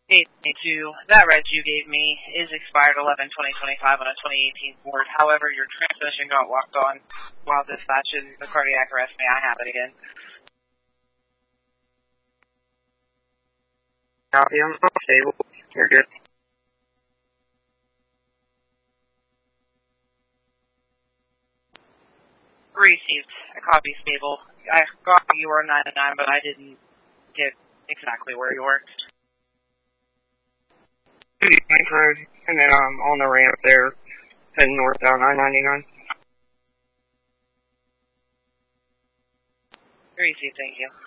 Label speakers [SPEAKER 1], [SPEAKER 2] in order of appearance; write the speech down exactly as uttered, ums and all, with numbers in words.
[SPEAKER 1] eight twenty-two, that reg you gave me is expired eleven twenty twenty-five on a twenty eighteen Ford. However, your transmission got walked on while dispatching the cardiac arrest. May I have it again?
[SPEAKER 2] Copy, I'm stable. You're good.
[SPEAKER 1] Received. A copy stable. I got you were nine to nine, but I didn't get exactly where you were.
[SPEAKER 2] And then I'm on the ramp there, heading north down I ninety-nine.
[SPEAKER 1] Received, thank you.